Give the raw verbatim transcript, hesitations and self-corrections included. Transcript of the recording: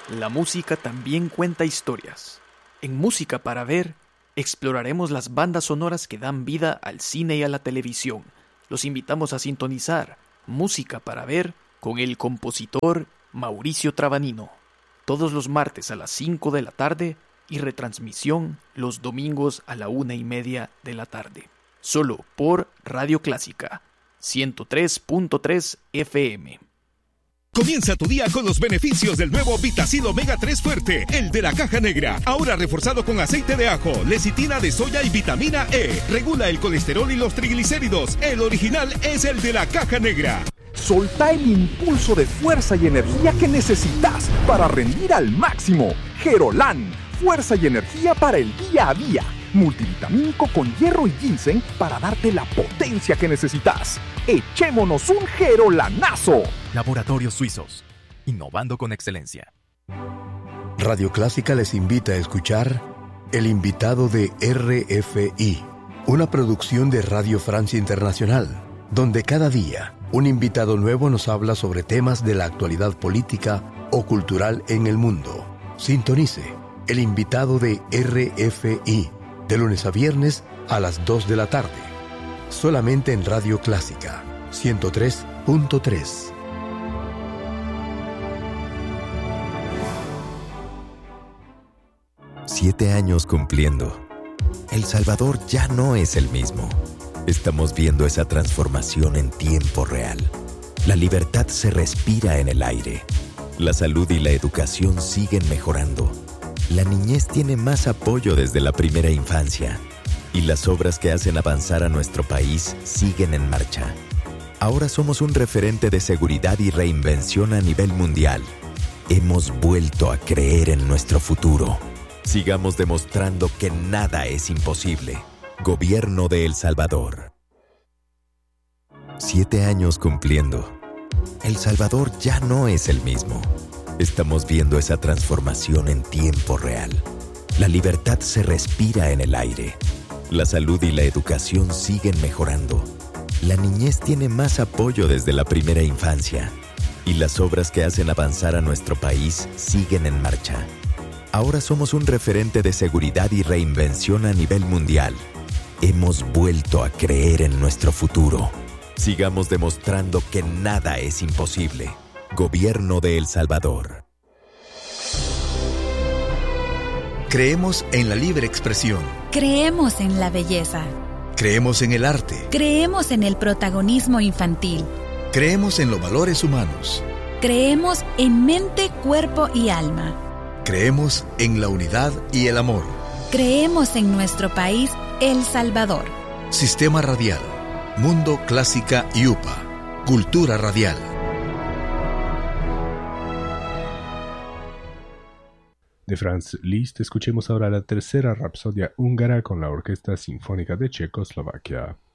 La música también cuenta historias. En Música para Ver, exploraremos las bandas sonoras que dan vida al cine y a la televisión. Los invitamos a sintonizar Música para Ver con el compositor Mauricio Trabanino, todos los martes a las cinco de la tarde y retransmisión los domingos a la una y media de la tarde. Solo por Radio Clásica, ciento tres punto tres F M. Comienza tu día con los beneficios del nuevo Vitacil Omega tres Fuerte, el de la caja negra. Ahora reforzado con aceite de ajo, lecitina de soya y vitamina E. Regula el colesterol y los triglicéridos. El original es el de la caja negra. Solta el impulso de fuerza y energía que necesitas para rendir al máximo. Gerolán, fuerza y energía para el día a día. Multivitamínico con hierro y ginseng para darte la potencia que necesitas. ¡Echémonos un Gerolanazo! Laboratorios Suizos, innovando con excelencia. Radio Clásica les invita a escuchar El invitado de R F I, una producción de Radio Francia Internacional, donde cada día un invitado nuevo nos habla sobre temas de la actualidad política o cultural en el mundo. Sintonice El invitado de R F I, de lunes a viernes a las dos de la tarde, solamente en Radio Clásica, ciento tres punto tres. Siete años cumpliendo. El Salvador ya no es el mismo. Estamos viendo esa transformación en tiempo real. La libertad se respira en el aire. La salud y la educación siguen mejorando. La niñez tiene más apoyo desde la primera infancia. Y las obras que hacen avanzar a nuestro país siguen en marcha. Ahora somos un referente de seguridad y reinvención a nivel mundial. Hemos vuelto a creer en nuestro futuro. Sigamos demostrando que nada es imposible. Gobierno de El Salvador. Siete años cumpliendo. El Salvador ya no es el mismo. Estamos viendo esa transformación en tiempo real. La libertad se respira en el aire. La salud y la educación siguen mejorando. La niñez tiene más apoyo desde la primera infancia. Y las obras que hacen avanzar a nuestro país siguen en marcha. Ahora somos un referente de seguridad y reinvención a nivel mundial. Hemos vuelto a creer en nuestro futuro. Sigamos demostrando que nada es imposible. Gobierno de El Salvador. Creemos en la libre expresión. Creemos en la belleza. Creemos en el arte. Creemos en el protagonismo infantil. Creemos en los valores humanos. Creemos en mente, cuerpo y alma. Creemos en la unidad y el amor. Creemos en nuestro país, El Salvador. Sistema Radial, Mundo Clásica y U P A. Cultura Radial. De Franz Liszt escuchemos ahora la tercera rapsodia húngara con la Orquesta Sinfónica de Checoslovaquia.